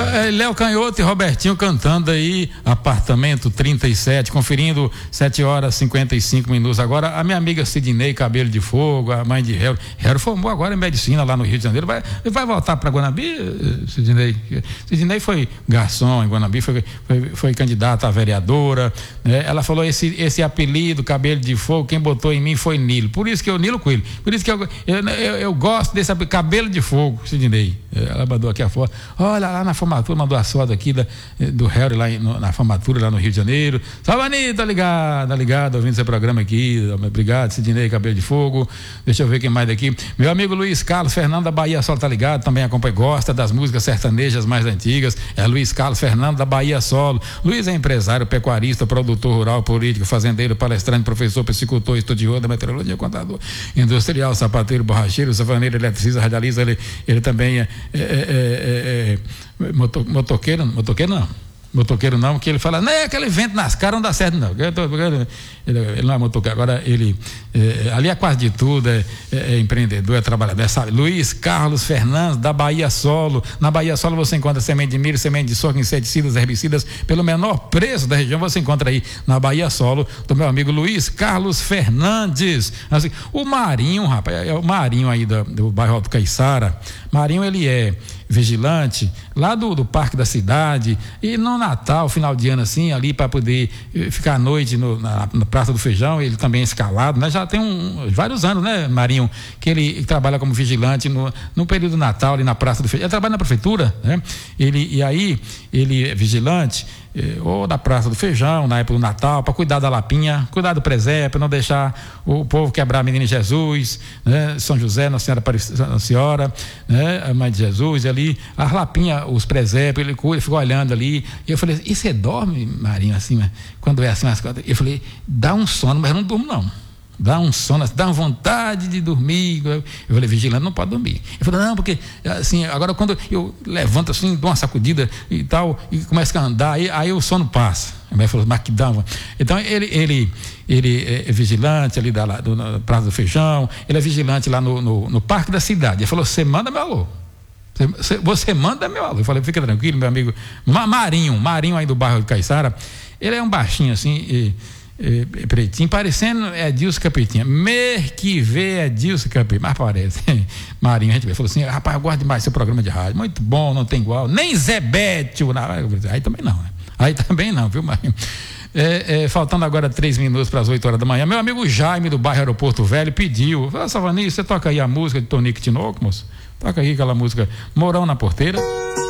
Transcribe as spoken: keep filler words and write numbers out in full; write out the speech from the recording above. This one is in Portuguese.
É, Léo Canhoto e Robertinho cantando aí, apartamento trinta e sete, conferindo sete horas e cinquenta e cinco minutos. Agora, a minha amiga Sidney Cabelo de Fogo, a mãe de Hero, Hero formou agora em medicina lá no Rio de Janeiro. Vai, vai voltar para Guanabi, Sidney? Sidney foi garçom em Guanabi, foi, foi, foi candidata a vereadora, né? Ela falou: esse, esse apelido, Cabelo de Fogo, quem botou em mim foi Nilo. Por isso que eu, Nilo Coelho, por isso que eu, eu, eu, eu gosto desse apelido, Cabelo de Fogo, Sidney. Ela mandou aqui a foto. Olha lá na formatura, mandou a foto aqui da, do Harry lá em, no, na formatura lá no Rio de Janeiro. Salve, Anitta, ligado, ligado, ouvindo esse programa aqui. Obrigado, Sidney Cabelo de Fogo. Deixa eu ver quem mais daqui. Meu amigo Luiz Carlos Fernando da Bahia Solo tá ligado, também acompanha, gosta das músicas sertanejas mais antigas. É Luiz Carlos Fernando da Bahia Solo. Luiz é empresário, pecuarista, produtor rural, político, fazendeiro, palestrante, professor, psicultor, estudioso da meteorologia, contador, industrial, sapateiro, borracheiro, safaneiro, eletricista, radialista. Ele, ele também é, é, é, é, é moto, motoqueiro, motoqueiro não. Motoqueiro não, que ele fala, não é aquele vento nas caras, não dá certo não. Ele, ele não é motoqueiro, agora ele é, ali é quase de tudo, é, é, é empreendedor, é trabalhador, é, sabe? Luiz Carlos Fernandes da Bahia Solo. Na Bahia Solo você encontra semente de milho, semente de soja, inseticidas, herbicidas pelo menor preço da região. Você encontra aí na Bahia Solo do meu amigo Luiz Carlos Fernandes. Assim, o Marinho, rapaz, é o Marinho aí do, do bairro Alto Caiçara. Marinho, ele é vigilante lá do, do Parque da Cidade, e no Natal, final de ano assim, ali para poder ficar à noite no, na, na Praça do Feijão. Ele também é escalado, né? Já tem um, vários anos, né, Marinho, que ele, ele trabalha como vigilante no, no período do Natal ali na Praça do Feijão. Ele trabalha na prefeitura, né? Ele, e aí ele é vigilante eh, ou da Praça do Feijão, na época do Natal, para cuidar da lapinha, cuidar do presépio, não deixar o povo quebrar a Menina Jesus, né? São José, Nossa Senhora Aparecida, Nossa Senhora, né? A Mãe de Jesus, ali, as lapinhas, os presépios, ele cuida, ficou olhando ali. E eu falei: e você dorme, Marinho, assim, quando é assim as coisas? Eu falei: dá um sono, mas eu não durmo não. Dá um sono, dá uma vontade de dormir. Eu falei: vigilante não pode dormir. Ele falou: não, porque assim, agora quando eu levanto assim, dou uma sacudida e tal, e começo a andar, aí, aí o sono passa. Ele falou: mas que dá uma... Então ele, ele, ele é vigilante ali da, do, na Praça do Feijão, ele é vigilante lá no, no, no Parque da Cidade. Ele falou: você manda meu alô. Você, você manda meu alô. Eu falei: fica tranquilo, meu amigo. Marinho, Marinho aí do bairro de Caiçara. Ele é um baixinho assim, e, e, e pretinho, parecendo Edilson Capetinha. Mer que vê Edilson Capetinha, mas parece. Marinho, a gente vê, falou assim: rapaz, eu gosto demais do seu programa de rádio, muito bom, não tem igual, nem Zé Bétio. Aí também não, né? Aí também não, viu, Marinho? É, é, faltando agora três minutos para as oito horas da manhã, meu amigo Jaime do bairro Aeroporto Velho pediu: ah, Salvani, você toca aí a música de Tonico Tinoco, moço? Toca aí aquela música Morão na Porteira.